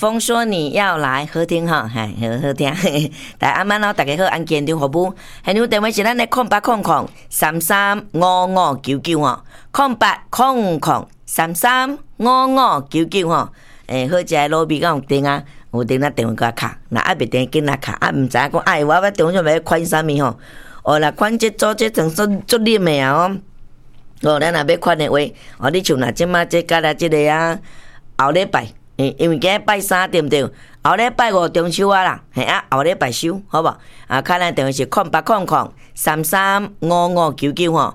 风说你要来好听哈，嘿，好听。大家晚安咯，大家好，按健康服务。现场电话是咱的0800335599吼，0800335599吼。好食的卤味敢有订啊？有订咱电话甲卡，若爱袂订紧来卡，毋知影讲我要电话要款啥物吼？啦，款这做这种足啉的啊哦。咱若要款的话，你像若即马这甲咱即个啊，后礼拜。因为今日拜三对毋对？后礼拜五中秋啊啦，嘿啊，后礼拜收，好无？卡咱电话是0800335599吼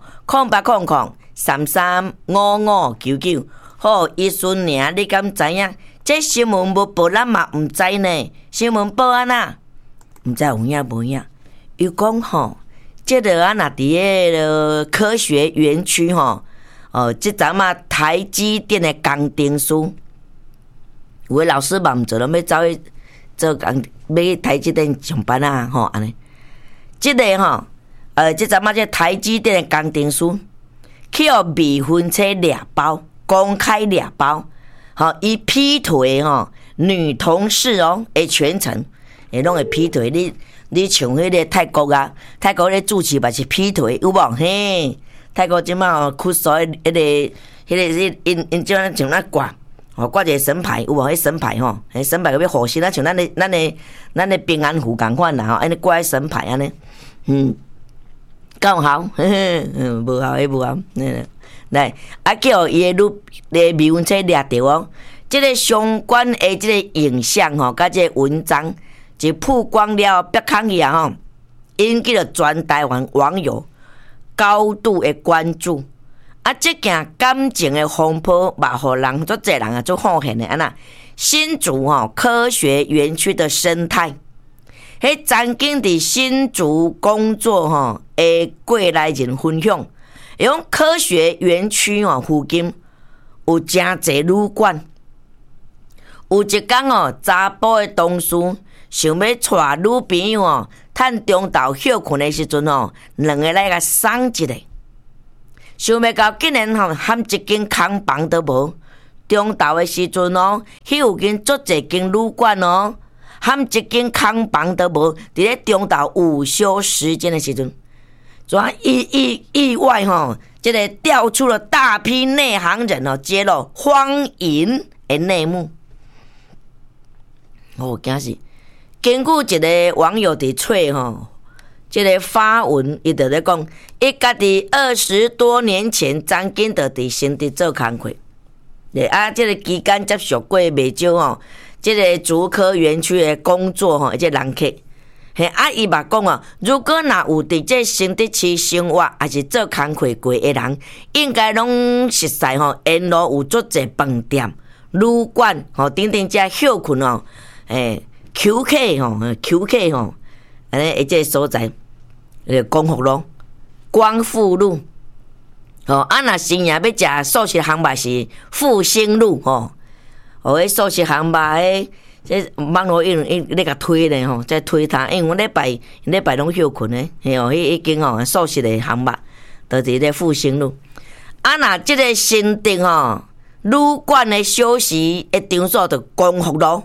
，0800335599。好，医孙娘，你敢知影？这新闻无报，咱嘛毋知呢。新闻报安那？毋知有影无影？伊讲吼，这个啊，若伫个科学园区吼，即阵啊，台积电的工程师。有诶老师嘛毋做，拢要走去做工，要去台积电上班啊，吼安尼。即个吼，即阵仔这台积电诶工程师去互未婚妻掠包，公开掠包，吼伊劈腿吼女同事诶全程，拢会劈腿。你像迄个泰国啊，泰国咧主持嘛是劈腿有无？嘿，泰国即马酷所迄个因即像咱挂。挂一个神牌有无？迄神牌吼，迄神牌要护身啊，像咱的平安符共款啦吼，安尼挂迄神牌安尼，够效，无效迄无效，来叫伊的未婚妻掠着哦，即个相关的即个影像吼，甲即个文章一曝光了，别抗议啊吼，引起了全台湾网友高度的关注。这件感情的风波，嘛，互人足侪人足好现的安那。新竹科学园区的生态，迄曾经伫新竹工作的过来人分享，用科学园区附近有真侪旅馆，有一天查甫的同事想要带女朋友趁中昼休困的时阵两个来甲送一个。想要到竟然含一间空房都无，中昼的时阵迄附近足侪间旅馆含一间空房都无。伫咧中昼午休时间的时阵，怎意外这个调出了大批内行人揭露荒淫的内幕。惊死！根据一个网友伫吹这个发文，伊就咧讲，伊家己20多年前曾经就伫新竹做工课，这个期间接触过袂少这个竹科园区的工作这人客，伊嘛讲如果若有伫这新竹市生活还是做工课过的人，应该拢熟悉沿路有足侪饭店、旅馆等等遮休困QK 安尼即个所在，光复路、光复路，若深夜要食素食烘肉是复兴路迄素食烘肉这网络伊咧甲推咧在推他，因为阮礼拜拢休困咧，迄间素食的烘肉，就伫咧复兴路。若即个新店旅馆的休息的场所就光复路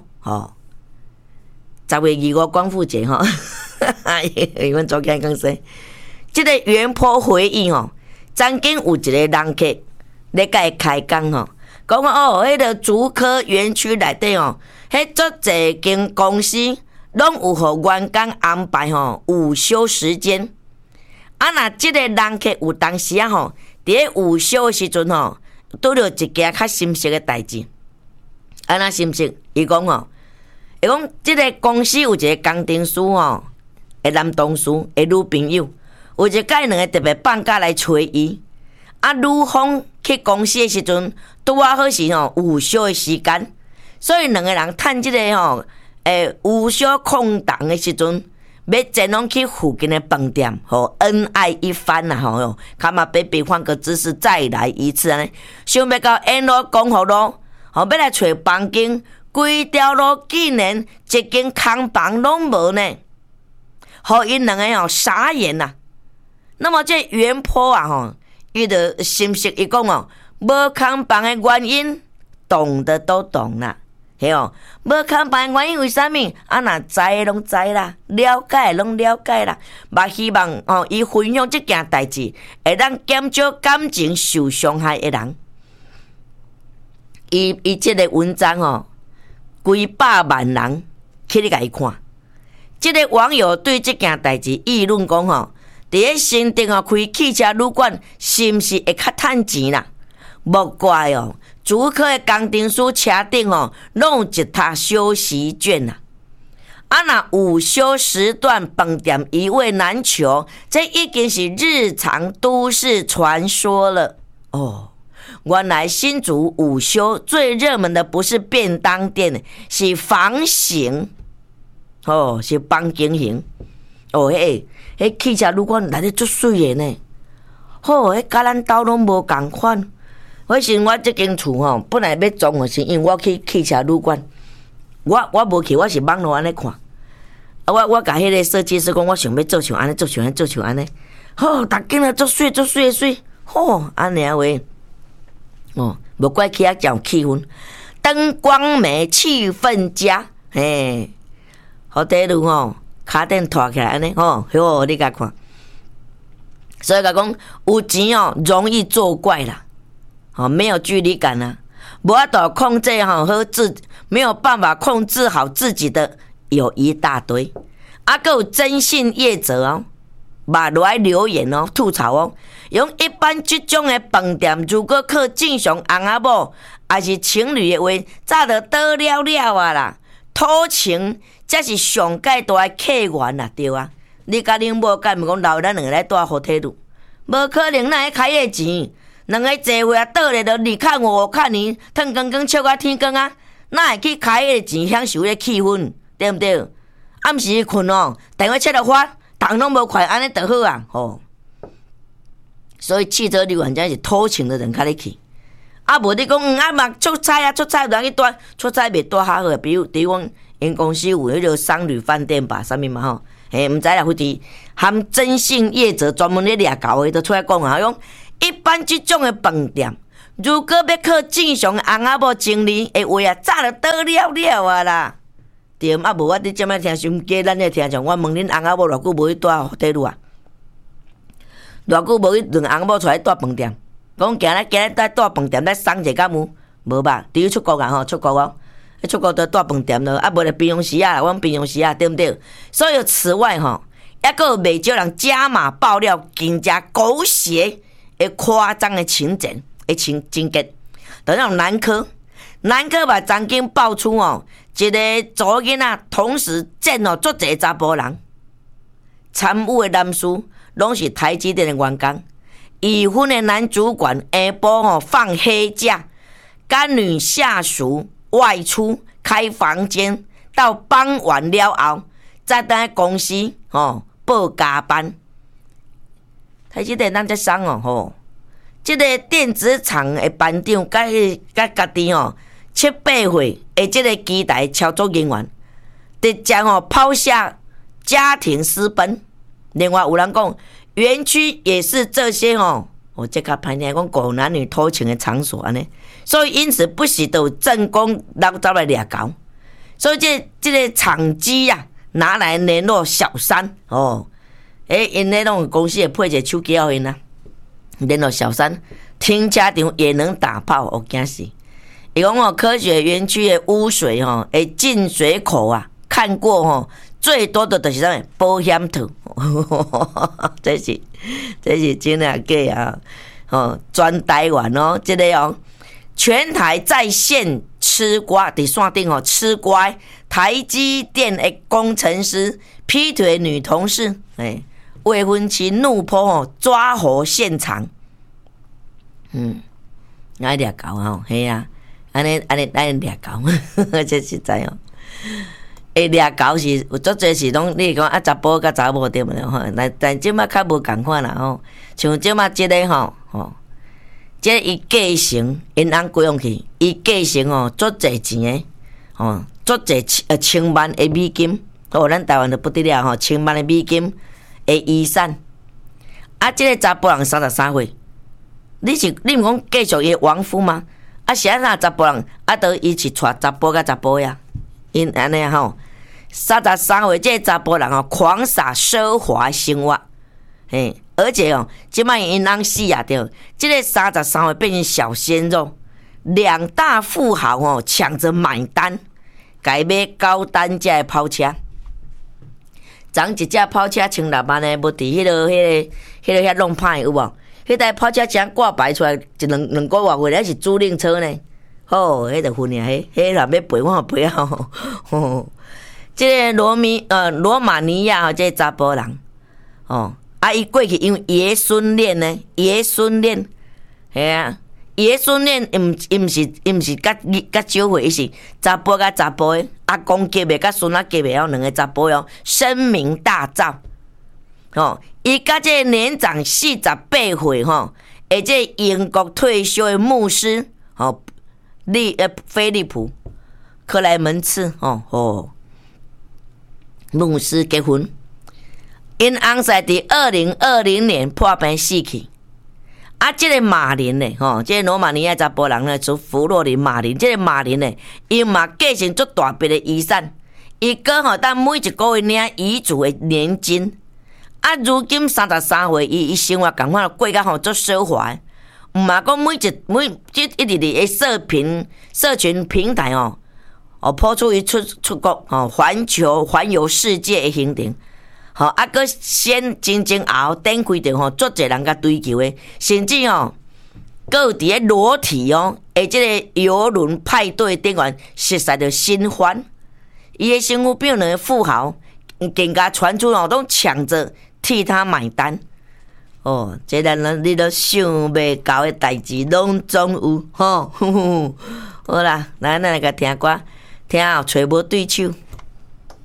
10月25光复节阮昨天讲说，这个原坡回忆曾经有一个人客咧甲伊开讲讲迄个竹科园区内底迄足侪间公司拢有互员工安排午休时间。若这个人客有当时伫咧午休的时阵拄着一件较心塞的代志。那心塞？伊讲这个公司有一个工程师的男同事的女朋友，有一摆两个特别放假来找伊。女方去公司的时阵，拄好是午休的时间，所以两个人趁这个午休空档的时阵，要前往去附近的饭店，恩爱一番啦看嘛比换个姿势再来一次安尼。想要到沿路光复路，要来找房间。规条路竟然一间空房拢无呢，互因两个傻眼啦。那么这原坡伊就心息伊讲无空房的原因，懂的都懂啦。 嘿哦，无看办原因为啥物？啊，若知的拢知啦，了解拢了解啦。嘛希望哦，伊分享即件代志，会当减少感情受伤害的人。伊即个文章哦，几百万人去咧甲伊看。即个网友对即件代志议论讲吼，伫咧新店哦开汽车旅馆，是毋是会较趁钱啦？莫怪哦，主科的工程师车顶哦，拢有一沓休息券啦。啊，若午休时段饭店一位难求，这已经是日常都市传说了哦。原来新竹午休最热门的不是便当店，是房型哦，是房经型哦。迄汽车旅馆内底足水的呢，吼，迄甲咱兜拢无共款。我想我即间厝吼，本来要装的是因为我去汽车旅馆，我无去，我是网络安尼看。啊，我甲迄个设计师讲，我想要做像安尼，做像安尼，吼，逐间啊足水的水，吼，安尼啊话，哦，无怪去遐讲气氛，灯光美，气氛佳，嘿，好底路吼，卡顶拖起来安尼，吼，好，你甲看。所以甲讲，有钱哦，容易作怪啦。哦，没有距离感啊，无法度控制好没有办法控制好自己的有一大堆，啊，还有征信业者哦，嘛落来留言哦，吐槽哦，用一般这种的饭店，如果靠正常翁仔某还是情侣的话，早就倒了了啊啦，土情才是上界大的客源啦，对啊，你甲恁某干毋讲留咱两个来住好体路，无可能哪会开个钱？两个坐伙啊，倒来就你看我看你，腾光光笑到天光啊，哪会去开个钱享受迄气氛，对不对？暗时困哦，电话切了发，动拢无快，安尼就好啊，吼。所以汽车旅馆真是偷情的人较咧去，啊无你讲啊嘛出差啊，出差有人去住，出差袂住较好，比如讲因公司有迄个商旅饭店吧，啥物嘛吼，嘿，毋知啦，或者含征信业者专门咧掠搞的，都出来讲啊，讲。一般这种的饭店，如果要靠正常的翁仔某经理的话啊，早就倒了了啊啦。对，啊无我伫这摆听心机，咱咧听像我问恁翁仔某偌久无去住底路啊？偌久无去两翁仔某出来住饭店？讲今日在住饭店来送者敢有？无吧？除出国啊吼，出国哦，出国就住饭店咯，啊无就平常时啊，阮平常时啊，对不对？所以此外吼，还佫有袂少人加码爆料，更加狗血。夸张的情节，情节，就那种南科把曾经爆出哦，一个查囡仔同时见哦足侪查甫人，参与的男士拢是台积电的员工，已婚的男主管下晡哦放黑假，跟女下属外出开房间，到傍晚了后，再在公司哦报加班。台积电咱才送哦吼，这个电子厂的班长甲家己哦7-8岁的这个机台操作人员，直接哦抛下家庭私奔。另外有人讲，园区也是这些哦，这较歹听讲狗男女偷情的场所安尼，所以因此不时都有正宫人走来掠搞，所以这个场机啊拿来联络小三哦。因那种公司也配一个手机给因啊，联络小三，停车场也能打炮，我惊死！伊讲哦，科学园区的污水哦，进水口啊，看过哦，最多的就是啥保险套，这是真的假啊？哦，全台湾哦，这个哦，全台在线吃瓜，伫线顶哦吃瓜，台积电的工程师劈腿女同事，未婚妻怒泼哦，抓获现场。爱掠搞哦，嘿啊，安尼掠搞，这实在哦。掠搞是有足侪是拢，你讲查甫甲查某对毋对吼？但即摆较无共款啦吼，像即摆即个吼，即伊继承因翁归用去，伊继承哦，足侪钱诶，足侪千万的美金，咱台湾就不得了吼，千万的美金。遗产啊！这个查甫人33岁，你毋讲继续伊王夫吗？ 啊是安那查甫人，啊都伊是带查甫甲查甫呀，因安尼吼。33岁这个查甫人哦，狂撒奢华生活，嘿，而且哦，即摆因翁死啊着，这个33岁变成小鲜肉，2大富豪哦抢着买单，改买高单价的跑车。昨一只跑车16万的，无伫迄落遐弄歹有无？迄台跑车正挂牌出来一两个月回来是租赁车呢。哦，迄就分啊，迄若要赔我赔啊！吼，这个罗马尼亚这个查甫人，哦，啊，伊过去因为爷孙恋呢，爷孙恋，系啊，爷孙恋，伊毋是甲少岁，伊是查甫甲查甫的，阿公结的甲孙仔结的哦，两个查甫哦，声名大噪。哦，伊甲这个年长48岁吼，而这英国退休的牧师，哦，菲利普克莱门茨，牧师结婚，因翁在伫2020年破病死去。啊，这个马林呢，这个罗马尼亚查甫人呢，属弗洛林马林，这个马林呢，伊嘛继承足大笔的遗产，伊个当每一个月领遗嘱的年金。啊，如今33岁，伊生活共款过甲足奢华，毋嘛讲每一直伫社群平台抛出伊出国环游世界的行程，啊个先真后展开着足侪人甲追求的，甚至个有伫咧裸体诶，即个游轮派对顶悬实在着新欢，伊的身躯变两个富豪，更加传出拢抢着替他买单。这咱你都想袂到的代志，拢总有好啦，咱来甲听歌，听后找无对手。